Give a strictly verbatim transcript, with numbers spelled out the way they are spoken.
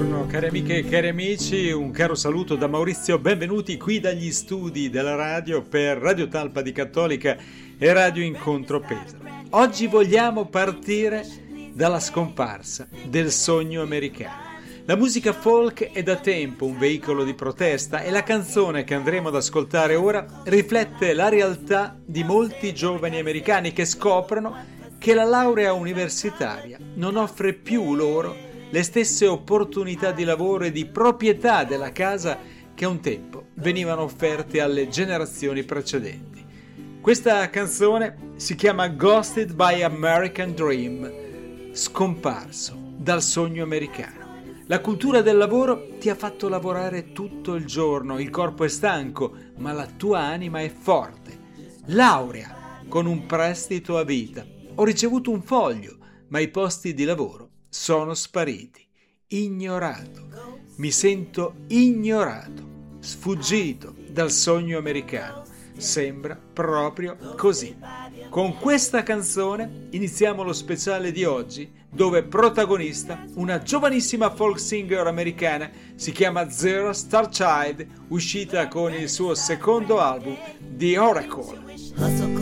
Buongiorno cari amiche e cari amici, un caro saluto da Maurizio, benvenuti qui dagli studi della radio per Radio Talpa di Cattolica e Radio Incontro Pesaro. Oggi vogliamo partire dalla scomparsa del sogno americano. La musica folk è da tempo un veicolo di protesta e la canzone che andremo ad ascoltare ora riflette la realtà di molti giovani americani che scoprono che la laurea universitaria non offre più loro le stesse opportunità di lavoro e di proprietà della casa che un tempo venivano offerte alle generazioni precedenti. Questa canzone si chiama Ghosted by American Dream, scomparso dal sogno americano. La cultura del lavoro ti ha fatto lavorare tutto il giorno, il corpo è stanco, ma la tua anima è forte. Laurea con un prestito a vita. Ho ricevuto un foglio, ma i posti di lavoro sono spariti. Ignorato. Mi sento ignorato, sfuggito dal sogno americano. Sembra proprio così. Con questa canzone iniziamo lo speciale di oggi, dove protagonista una giovanissima folk singer americana, si chiama Zero Star Child, uscita con il suo secondo album, The Oracle.